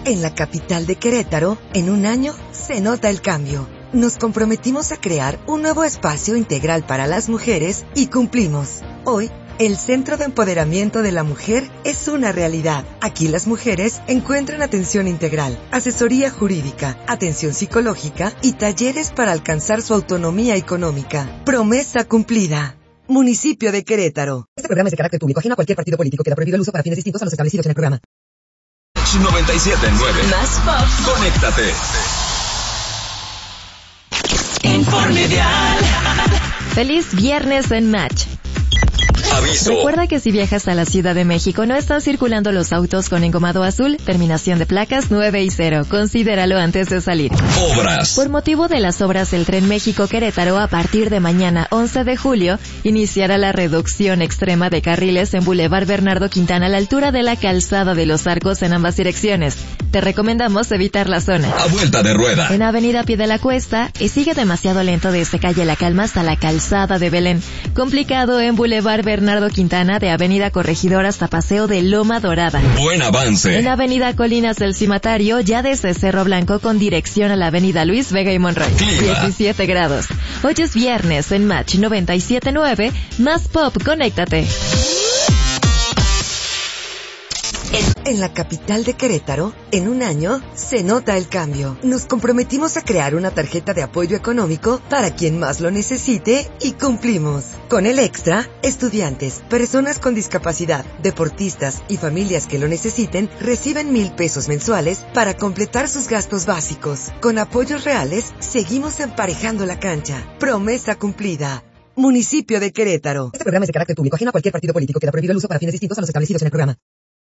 En la capital de Querétaro, en un año, se nota el cambio. Nos comprometimos a crear un nuevo espacio integral para las mujeres y cumplimos. Hoy, el Centro de Empoderamiento de la Mujer es una realidad. Aquí las mujeres encuentran atención integral, asesoría jurídica, atención psicológica y talleres para alcanzar su autonomía económica. Promesa cumplida. Municipio de Querétaro. Este programa es de carácter público, ajeno a cualquier partido político. Queda prohibido el uso para fines distintos a los establecidos en el programa. 97.9. Más pop. Conéctate. Informe Vial. Feliz viernes en Match. Aviso. Recuerda que si viajas a la Ciudad de México no están circulando los autos con engomado azul, terminación de placas 9 y 0. Considéralo antes de salir. Obras. Por motivo de las obras del Tren México-Querétaro, a partir de mañana 11 de julio, iniciará la reducción extrema de carriles en Boulevard Bernardo Quintana a la altura de la Calzada de los Arcos en ambas direcciones. Te recomendamos evitar la zona. A vuelta de rueda. En Avenida Pie de la Cuesta, y sigue demasiado lento desde calle La Calma hasta la Calzada de Belén. Complicado en Boulevard Bernardo Quintana de Avenida Corregidor hasta Paseo de Loma Dorada. Buen avance. En Avenida Colinas del Cimatario, ya desde Cerro Blanco con dirección a la Avenida Luis Vega y Monroy. Clima. 17 grados. Hoy es viernes en Match 97.9. Más pop, conéctate. En la capital de Querétaro, en un año, se nota el cambio. Nos comprometimos a crear una tarjeta de apoyo económico para quien más lo necesite y cumplimos. Con el extra, estudiantes, personas con discapacidad, deportistas y familias que lo necesiten reciben 1,000 pesos mensuales para completar sus gastos básicos. Con apoyos reales, seguimos emparejando la cancha. Promesa cumplida. Municipio de Querétaro. Este programa es de carácter público, ajeno a cualquier partido político. Queda prohibido el uso para fines distintos a los establecidos en el programa.